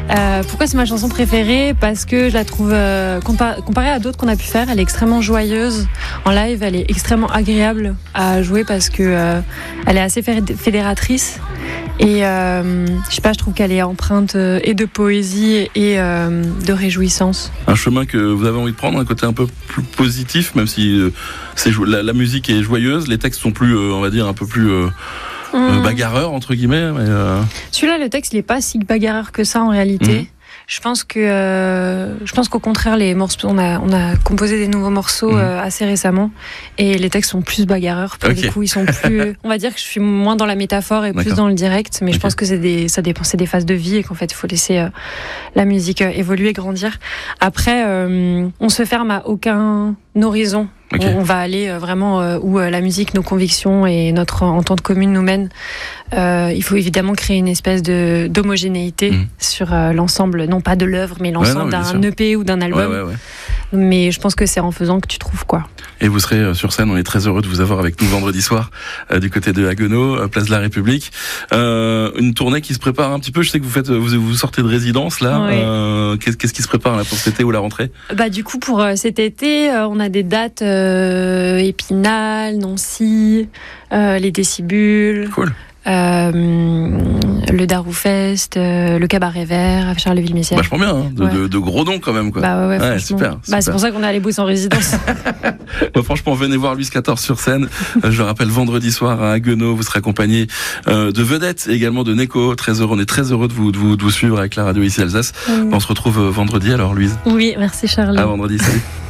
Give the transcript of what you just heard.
Pourquoi c'est ma chanson préférée ? Parce que je la trouve, comparée à d'autres qu'on a pu faire, elle est extrêmement joyeuse. En live, elle est extrêmement agréable à jouer parce que elle est assez fédératrice. Et je sais pas, je trouve qu'elle est empreinte et de poésie et de réjouissance. Un chemin que vous avez envie de prendre, un côté un peu plus positif, même si la musique est joyeuse, les textes sont plus, on va dire, un peu plus bagarreurs entre guillemets. Mais Celui-là, le texte, il est pas si bagarreur que ça en réalité. Je pense qu'au contraire, les morceaux, on a composé des nouveaux morceaux assez récemment, et les textes sont plus bagarreurs. Pour le coup, ils sont plus. On va dire que je suis moins dans la métaphore et plus dans le direct, mais je pense que ça dépend, c'est des phases de vie et qu'en fait, il faut laisser la musique évoluer, grandir. Après, on se ferme à aucun horizon. On va aller vraiment où la musique, nos convictions et notre entente commune nous mènent. Il faut évidemment créer une espèce d'homogénéité sur l'ensemble, non pas de l'œuvre, mais l'ensemble d'un EP ou d'un album. Mais je pense que c'est en faisant que tu trouves quoi. Et vous serez sur scène, on est très heureux de vous avoir avec nous vendredi soir du côté de Haguenau, place de la République. Une tournée qui se prépare un petit peu. Je sais que vous sortez de résidence là. Qu'est-ce qui se prépare là pour cet été ou la rentrée ? Du coup pour cet été, on a des dates Épinal, Nancy, les Décibules. Cool. Le Daroufest, le Cabaret Vert à Charleville-Mézières. Vachement bien, de gros noms quand même quoi. Ouais, super. C'est pour ça qu'on est allé bosser en résidence. Franchement, venez voir Louise XIV sur scène. Je le rappelle, vendredi soir à Haguenau, vous serez accompagné de vedettes et également de Neko. On est très heureux de vous suivre avec la radio ici Alsace. On se retrouve vendredi alors, Louise. Oui, merci Charles. À vendredi, salut.